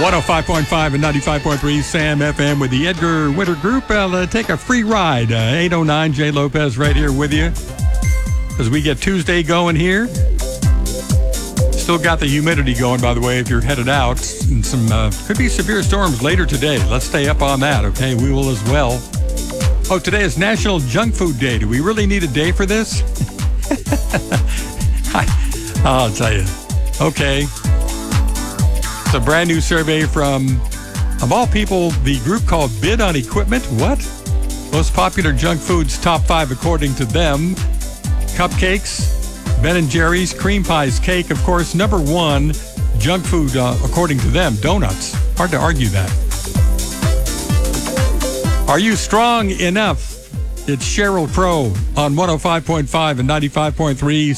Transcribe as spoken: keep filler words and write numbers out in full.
one oh five point five and ninety-five point three Sam F M with the Edgar Winter Group. I'll uh, take a free ride. Uh, eight oh nine Jay Lopez right here with you as we get Tuesday going here. Still got the humidity going, by the way, if you're headed out. And some uh, could be severe storms later today. Let's stay up on that, okay? We will as well. Oh, today is National Junk Food Day. Do we really need a day for this? I, I'll tell you. Okay. It's a brand new survey from, of all people, the group called Bid on Equipment. What? Most popular junk foods, top five according to them. Cupcakes, Ben and Jerry's, cream pies, cake. Of course, number one, junk food, uh, according to them, donuts. Hard to argue that. Are you strong enough? It's Sheryl Crow on one oh five point five and ninety-five point three